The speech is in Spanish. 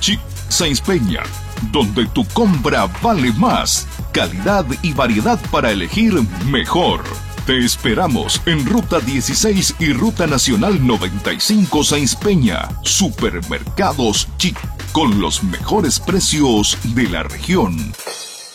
Chic Sáenz Peña, donde tu compra vale más. Calidad y variedad para elegir mejor. Te esperamos en Ruta 16 y Ruta Nacional 95 Sáenz Peña. Supermercados Chic, con los mejores precios de la región.